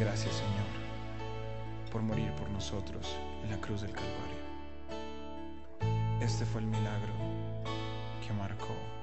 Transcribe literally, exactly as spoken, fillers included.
Gracias, Señor, por morir por nosotros en la cruz del Calvario. Este fue el milagro que marcó